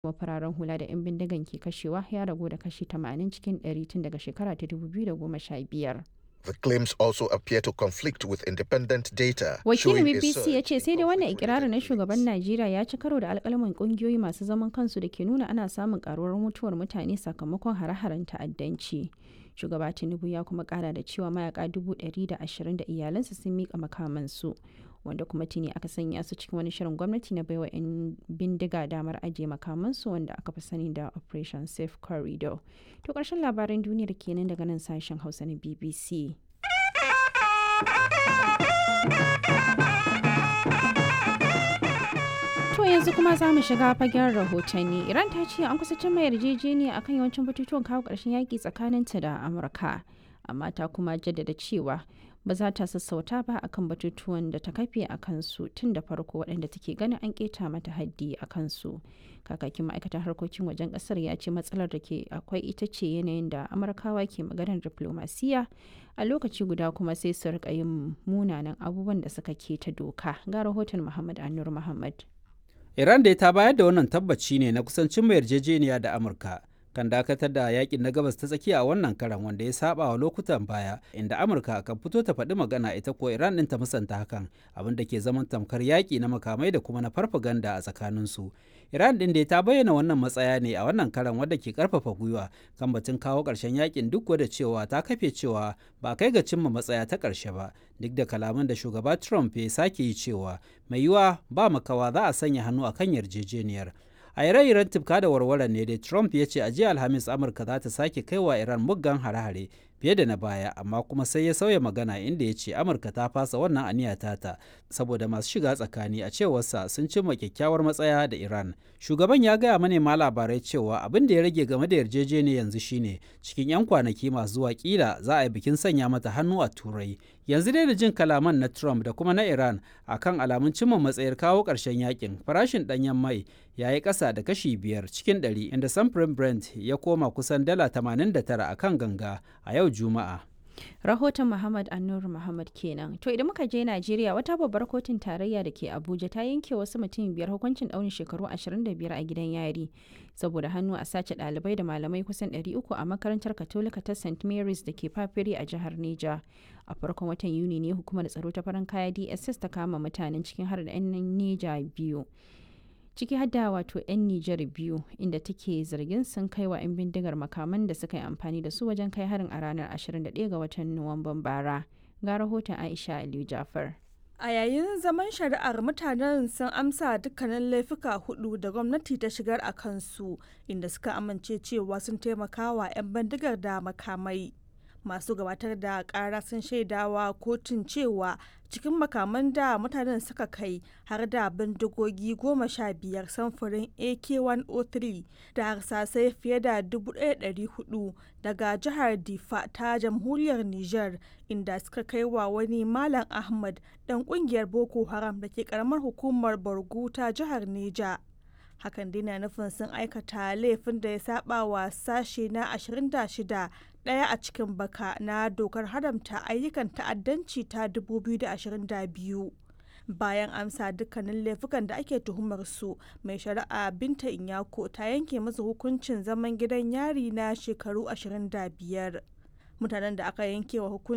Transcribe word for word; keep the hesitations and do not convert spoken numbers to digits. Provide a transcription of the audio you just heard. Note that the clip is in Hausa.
kuma fararen hula da 'yan bindigan ke kashewa ya ragu da kashi tamanin cikin ɗari tun daga shekara ta dubu biyu da goma sha biyar. The claims also appear to conflict with independent data. Wakilin B B C ya ce sai dai wannan ikirarin na shugaban Najeriya ya ci karo da alkalman kungiyoyi masu zaman kansu da ke nuna ana samun karuwar mutuwar mutane sakamakon hare-haren ta'addanci. Shugaba Tinubu ya kuma kara da cewa mayaka dubu ɗari da ashirin da iyalansu sun miƙa makamansu, wanda kuma tuni aka sanya su cikin wani shirin gwamnati na baiwa 'yan bindiga damar ajiye makamansu wanda aka fi sani da Operation Safe Corridor. To ƙarshen labaran duniyar kenan daga nan sashen Hausa na B B C. To yanzu kuma za mu shiga fagen rahotanni. Iran ta ce an kusa cimma yarjejeniya akan yawancin batutuwan kawo ƙarshen yaƙi tsakaninta da Amurka, amma ta kuma jaddada cewa ba za ta sassauta ba akan batutuwan da ta kafe a kansu tun da farko waɗanda take ganin an keta mata haddi a kansu. Kakakin ma'aikatar harkokin wajen ƙasar ya ce matsalar da ke akwai ita ce yanayin da Amurkawa ke maganar diplomasiya a lokaci guda kuma sai su rika yin munanan abubuwan da suka keta doka. Ga rahoton Muhammad Anur Muhammad. Iran dai ta bayar da wannan tabbaci ne na kusancin mai yarjejeniya da Amurka kan dakatar da yakin na gabas ta tsakiya a wannan karan wanda ya saba wa lokutan baya inda Amurka kan fito ta faɗi magana ita ko Iran ɗin ta musanta hakan, abin da ke zaman tamkar yaƙi na makamai da kuma na farfaganda a tsakaninsu. Iran ɗin dai ta bayyana wannan matsaya ne a wannan karan wadda ke karfafa gwiwa kan batun kawo ƙarshen yakin duk da cewa ta kafe cewa ba kai ga cimma matsaya ta ƙarshe ba, duk da kalaman da shugaba Trump ya sake yi cewa mai yiwuwa ba makawa za a sanya hannu akan yarjejeniyar. A ire-iren tufka da warware ne dai Trump ya ce a jiya Alhamis Amurka za ta sake kai wa Iran muggan hare-hare fiye da na baya, amma kuma sai ya sauya magana inda ya ce Amurka ta fasa wannan aniya tata saboda masu shiga tsakani a cewarsa sun cimma kyakkyawar matsaya da Iran. Shugaban ya gaya manema labarai cewa abin da ya rage game da yarjejeniya yanzu shine cikin 'yan kwanaki masu zuwa kila za a yi bikin sanya mata hannu a Turai. Yanzu dai da jin kalaman na Trump da kuma na Iran akan alamun cimma matsayar kawo ƙarshen yakin, farashin ɗanyen mai ya yi ƙasa da kashi biyar cikin ɗari inda samfurin Brent ya koma kusan dala tamanin da tara a kan ganga a yau Juma'a. Rahoton Muhammad Annur Muhammad kenan. To idan muka je Najeriya, wata babbar kotun tarayya da ke Abuja ta yanke wasu mutum biyar hukuncin ɗaurin shekaru ashirin da biyar a gidan yari saboda hannu a sace ɗalibai da malamai kusan ɗari uku a makarantar Katolika ta Saint Mary's da ke Fafiri a jihar Neja. A farkon watan Yuni ne hukumar tsaro ta farin kaya D S S ta kama mutanen cikin har da 'yan Neja biyu. Ciki hadda wato 'yan Nijar biyu inda take zargin sun kai wa 'yan bindigar makaman da suka yi amfani da su wajen kai harin a ranar ashirin da ɗaya ga watan Nuwamban bara. Ga rahoton Aisha Aliyu Jafar. A yayin zaman shari'ar mutanen sun amsa dukkanin laifuka hudu da gwamnati ta shigar a kansu inda suka amince cewa sun taimaka wa 'yan bindigar da makamai. Masu gabatar da kara sun shaidawa kotun cewa cikin makaman da mutanen suka kai har da bindigogi goma sha biyar samfurin A K one oh three da harsasai fiye da dubu ɗaya da ɗari hudu daga jihar Difa ta jamhuriyar Nijar, inda suka kai wa wani Malam Ahmad dan kungiyar Boko Haram da ke karamar hukumar Borgu ta jihar Neja. Hakan dai na nufin sun aikata laifin da ya saba wa sashe na ashirin da shida ɗaya a cikin baka na dokar haramta ayyukan ta'addanci ta dubu biyu da ashirin da biyu. Bayan amsa dukkanin laifukan da ake tuhumar su, mai shari'a Binta Inyako ta yanke musu hukuncin zaman gidan yari na shekaru ashirin da biyar. Mutanen da aka yanke wa hukuncin